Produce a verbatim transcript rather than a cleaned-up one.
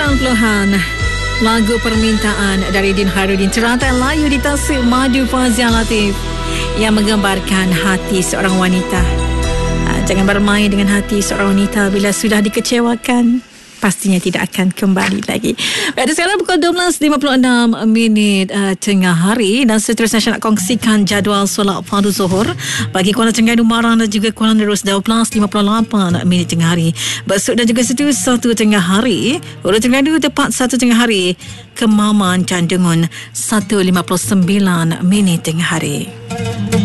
sembilan puluhan. Lagu permintaan dari Din Khairuddin, Ceratan Layu di tasik Madu Fazia Latif yang menggambarkan hati seorang wanita. Jangan bermain dengan hati seorang wanita bila sudah dikecewakan. Pastinya tidak akan kembali lagi. Baik, sekarang pukul dua belas lima puluh enam minit uh, tengah hari, dan seterusnya saya nak kongsikan jadual solat fardu zuhur bagi Kuala Terengganu Marang dan juga Kuala Nerus dua belas lima puluh lapan minit tengah hari. Besok dan juga Setu satu tengah hari, Hulu Terengganu tepat satu tengah hari, Kemaman Candungun satu lima puluh sembilan minit tengah hari.